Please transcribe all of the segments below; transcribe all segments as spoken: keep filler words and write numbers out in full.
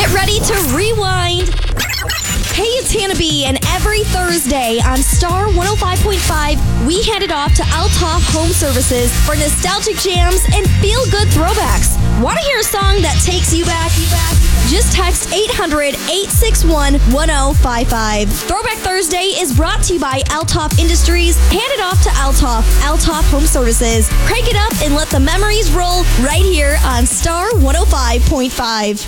Get ready to rewind. Hey, it's Hannah B, and every Thursday on Star one oh five point five, we hand it off to Althoff Home Services for nostalgic jams and feel-good throwbacks. Want to hear a song that takes you back? You back? Just text eight hundred, eight six one, one oh five five. Throwback Thursday is brought to you by Althoff Industries. Hand it off to Althoff, Althoff Home Services. Crank it up and let the memories roll right here on Star one oh five point five.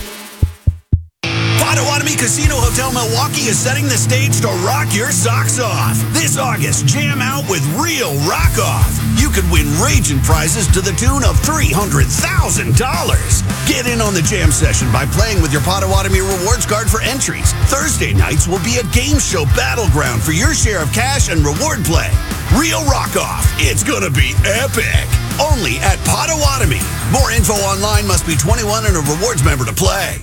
Potawatomi Casino Hotel Milwaukee is setting the stage to rock your socks off. This August, jam out with real rock off. You could win raging prizes to the tune of three hundred thousand dollars. Get in on the jam session by playing with your Potawatomi rewards card for entries. Thursday nights will be a game show battleground for your share of cash and reward play. Real rock off. It's gonna be epic. Only at Potawatomi. More info online. Must be twenty-one and a rewards member to play.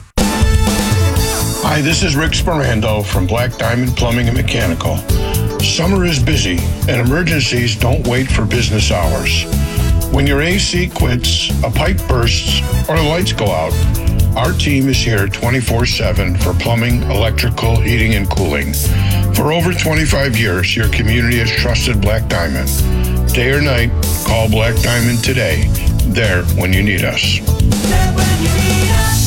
Hi, this is Rick Sperando from Black Diamond Plumbing and Mechanical. Summer is busy, and emergencies don't wait for business hours. When your A C quits, a pipe bursts, or the lights go out, our team is here twenty-four seven for plumbing, electrical, heating, and cooling. For over twenty-five years, your community has trusted Black Diamond. Day or night, call Black Diamond today. There when you need us. There when you need us.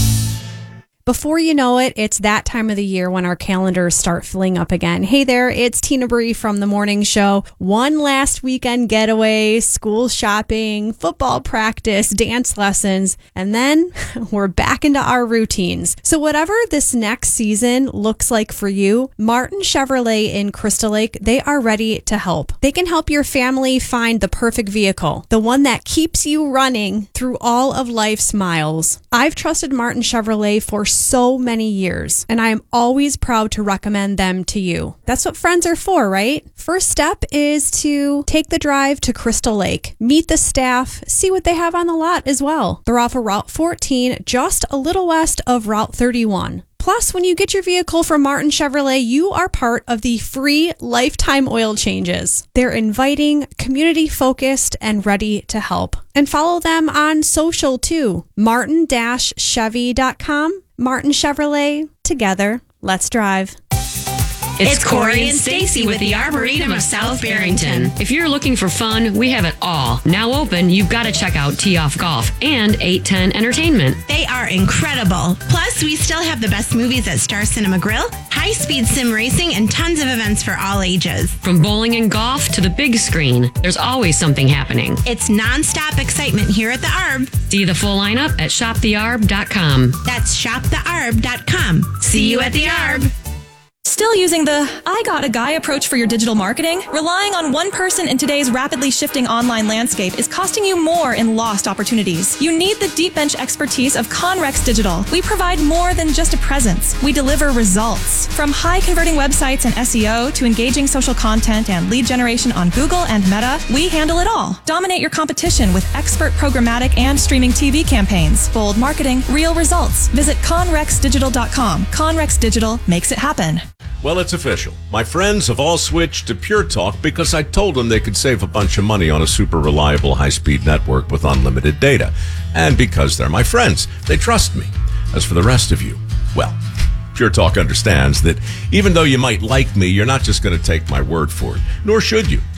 Before you know it, it's that time of the year when our calendars start filling up again. Hey there, it's Tina Bree from The Morning Show. One last weekend getaway, school shopping, football practice, dance lessons, and then we're back into our routines. So whatever this next season looks like for you, Martin Chevrolet in Crystal Lake, they are ready to help. They can help your family find the perfect vehicle, the one that keeps you running through all of life's miles. I've trusted Martin Chevrolet for so many years, and I am always proud to recommend them to you. That's what friends are for, right? First step is to take the drive to Crystal Lake, meet the staff, see what they have on the lot as well. They're off of Route fourteen, just a little west of Route thirty-one. Plus, when you get your vehicle from Martin Chevrolet, you are part of the free lifetime oil changes. They're inviting, community-focused, and ready to help. And follow them on social too. martin dash chevy dot com. Martin Chevrolet. Together, let's drive. It's, it's Corey and Stacy with the Arboretum of South Barrington. If you're looking for fun, we have it all. Now open, you've got to check out Tee Off Golf and eight ten Entertainment. They are incredible. Plus, we still have the best movies at Star Cinema Grill, high-speed sim racing, and tons of events for all ages. From bowling and golf to the big screen, there's always something happening. It's nonstop excitement here at the Arb. See the full lineup at shop the arb dot com. That's shop the arb dot com. See you at the Arb. Still using the I got a guy approach for your digital marketing? Relying on one person in today's rapidly shifting online landscape is costing you more in lost opportunities. You need the deep bench expertise of Conrex Digital. We provide more than just a presence. We deliver results. From high converting websites and S E O to engaging social content and lead generation on Google and Meta, we handle it all. Dominate your competition with expert programmatic and streaming T V campaigns. Bold marketing, real results. Visit conrex digital dot com. Conrex Digital makes it happen. Well, it's official. My friends have all switched to Pure Talk because I told them they could save a bunch of money on a super reliable high-speed network with unlimited data. And because they're my friends, they trust me. As for the rest of you, well, Pure Talk understands that even though you might like me, you're not just going to take my word for it, nor should you.